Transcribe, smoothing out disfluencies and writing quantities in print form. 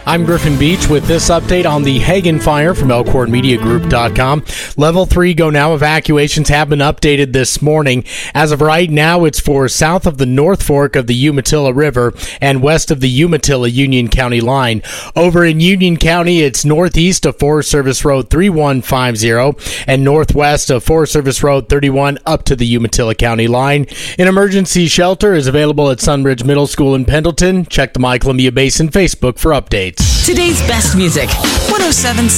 I'm Griffin Beach with this update on the Hagen fire from ElkhornMediaGroup.com. Level 3 Go Now evacuations have been updated this morning. As of right now, it's for south of the North Fork of the Umatilla River and west of the Umatilla-Union County line. Over in Union County, it's northeast of Forest Service Road 3150 and northwest of Forest Service Road 31 up to the Umatilla County line. An emergency shelter is available at Sunridge Middle School in Pendleton. Check the My Columbia Basin Facebook for updates. Today's best music, 107.7